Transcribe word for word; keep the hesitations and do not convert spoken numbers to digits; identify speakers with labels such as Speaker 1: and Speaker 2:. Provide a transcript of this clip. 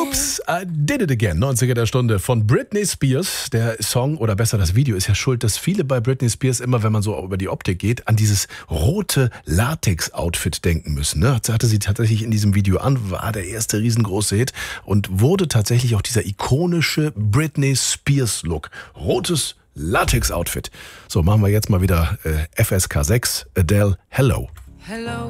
Speaker 1: Oops, I did it again. neunziger der Stunde von Britney Spears. Der Song, oder besser das Video, ist ja schuld, dass viele bei Britney Spears immer, wenn man so über die Optik geht, an dieses rote Latex-Outfit denken müssen. Ne? Das hatte sie tatsächlich in diesem Video an, war der erste riesengroße Hit und wurde tatsächlich auch dieser ikonische Britney Spears-Look. Rotes Latex-Outfit. So, machen wir jetzt mal wieder äh, F S K sechs, Adele, Hello.
Speaker 2: Hello,